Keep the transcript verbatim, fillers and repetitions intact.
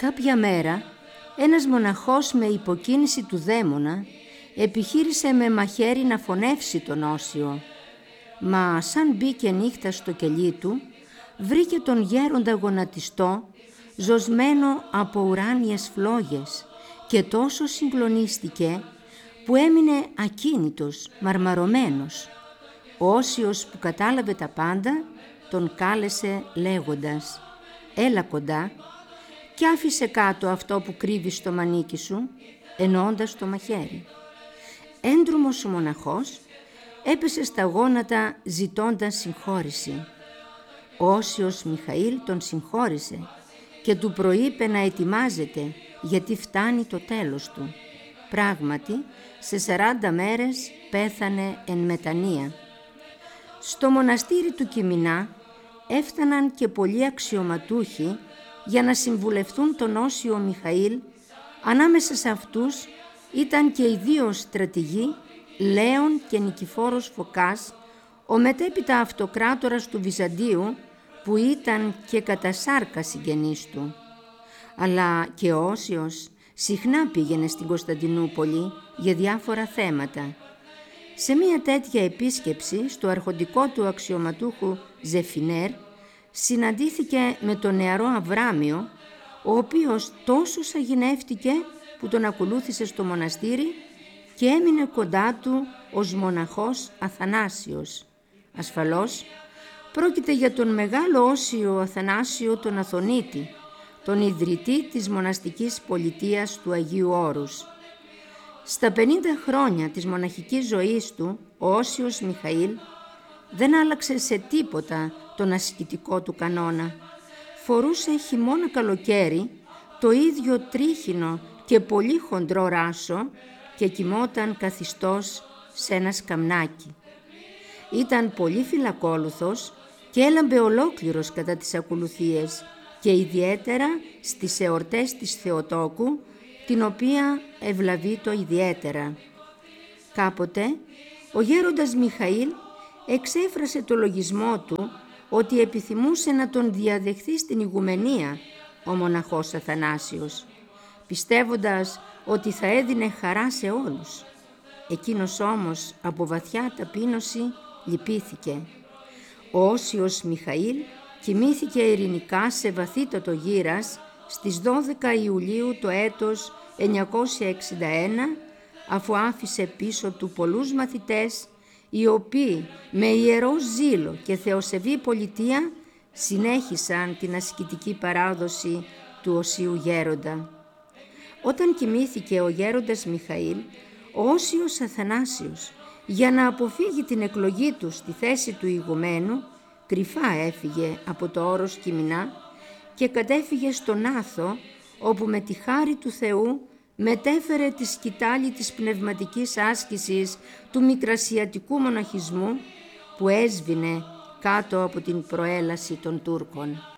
Κάποια μέρα ένας μοναχός με υποκίνηση του δαίμονα επιχείρησε με μαχαίρι να φωνεύσει τον Όσιο, μα σαν μπήκε νύχτα στο κελί του, βρήκε τον γέροντα γονατιστό, ζωσμένο από ουράνιες φλόγες, και τόσο συγκλονίστηκε που έμεινε ακίνητος, μαρμαρωμένος. Ο Όσιος, που κατάλαβε τα πάντα, τον κάλεσε λέγοντας «Έλα κοντά», κι άφησε κάτω αυτό που κρύβει στο μανίκι σου, εννοώντας το μαχαίρι. Έντρομος ο μοναχός έπεσε στα γόνατα ζητώντας συγχώρηση. Ο Όσιος Μιχαήλ τον συγχώρησε και του προείπε να ετοιμάζεται, γιατί φτάνει το τέλος του. Πράγματι, σε σαράντα μέρες πέθανε εν μετανία. Στο μοναστήρι του Κιμινά έφταναν και πολλοί αξιωματούχοι για να συμβουλευτούν τον Όσιο Μιχαήλ. Ανάμεσα σε αυτούς ήταν και οι δύο στρατηγοί, Λέων και Νικηφόρος Φωκάς, ο μετέπειτα αυτοκράτορας του Βυζαντίου, που ήταν και κατά σάρκα συγγενής του. Αλλά και ο Όσιος συχνά πήγαινε στην Κωνσταντινούπολη για διάφορα θέματα. Σε μια τέτοια επίσκεψη στο αρχοντικό του αξιωματούχου Ζεφινέρ συναντήθηκε με τον νεαρό Αβράμιο, ο οποίος τόσο σαγηνεύτηκε που τον ακολούθησε στο μοναστήρι και έμεινε κοντά του ως μοναχός Αθανάσιος. Ασφαλώς πρόκειται για τον μεγάλο Όσιο Αθανάσιο τον Αθωνίτη, τον ιδρυτή της μοναστικής πολιτείας του Αγίου Όρους. Στα πενήντα χρόνια της μοναχικής ζωής του, ο Όσιος Μιχαήλ δεν άλλαξε σε τίποτα τον ασκητικό του κανόνα. Φορούσε χειμώνα καλοκαίρι το ίδιο τρίχινο και πολύ χοντρό ράσο και κοιμόταν καθιστός σε ένα σκαμνάκι. Ήταν πολύ φιλακόλουθος και έλαμπε ολόκληρος κατά τις ακολουθίες και ιδιαίτερα στις εορτές της Θεοτόκου, την οποία ευλαβεί το ιδιαίτερα. Κάποτε ο γέροντας Μιχαήλ εξέφρασε το λογισμό του ότι επιθυμούσε να τον διαδεχθεί στην ηγουμενία ο μοναχός Αθανάσιος, πιστεύοντας ότι θα έδινε χαρά σε όλους. Εκείνος όμως από βαθιά ταπείνωση λυπήθηκε. Ο Όσιος Μιχαήλ κοιμήθηκε ειρηνικά σε βαθύτατο γήρας στις δώδεκα Ιουλίου το έτος εννιακόσια εξήντα ένα, αφού άφησε πίσω του πολλούς μαθητές, οι οποίοι με ιερό ζήλο και θεοσεβή πολιτεία συνέχισαν την ασκητική παράδοση του Οσίου Γέροντα. Όταν κοιμήθηκε ο γέροντας Μιχαήλ, ο Όσιος Αθανάσιος, για να αποφύγει την εκλογή του στη θέση του ηγουμένου, κρυφά έφυγε από το όρος Κιμινά και κατέφυγε στον Άθο, όπου με τη χάρη του Θεού μετέφερε τη σκητάλη της πνευματικής άσκησης του μικρασιατικού μοναχισμού που έσβηνε κάτω από την προέλαση των Τούρκων.